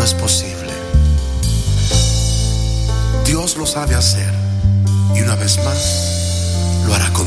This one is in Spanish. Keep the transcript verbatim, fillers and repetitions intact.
es posible. Dios lo sabe hacer y una vez más lo hará contigo.